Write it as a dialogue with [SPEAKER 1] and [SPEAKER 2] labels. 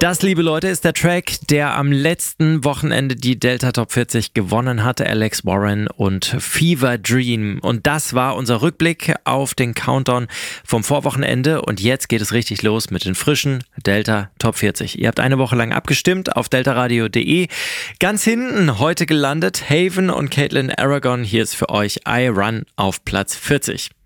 [SPEAKER 1] Das, liebe Leute, ist der Track, der am letzten Wochenende die Delta Top 40 gewonnen hatte. Alex Warren und Fever Dream. Und das war unser Rückblick auf den Countdown vom Vorwochenende. Und jetzt geht es richtig los mit den frischen Delta Top 40. Ihr habt eine Woche lang abgestimmt auf deltaradio.de. Ganz hinten heute gelandet Haven und Caitlin Aragon. Hier ist für euch I Run auf Platz 40.